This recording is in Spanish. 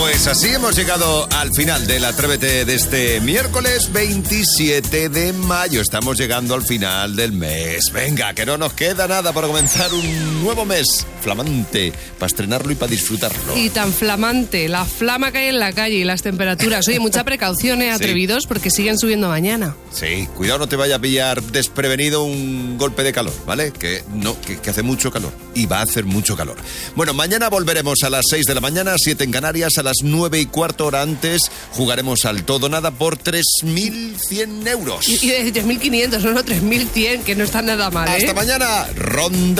Pues así hemos llegado al final del Atrévete de este miércoles 27 de mayo. Estamos llegando al final del mes. Venga, que no nos queda nada para comenzar un nuevo mes flamante, para estrenarlo y para disfrutarlo. Y tan flamante, la flama que hay en la calle y las temperaturas. Oye, mucha precaución, atrevidos, porque siguen subiendo mañana. Sí, cuidado, no te vaya a pillar desprevenido un golpe de calor, ¿vale? Que hace mucho calor y va a hacer mucho calor. Bueno, mañana volveremos a las 6 de la mañana, 7 en Canarias, a las 9:15 hora antes. Jugaremos al todo nada por 3.100 euros. Y de 3.500, no, 3.100, que no está nada mal, Hasta mañana, ronda.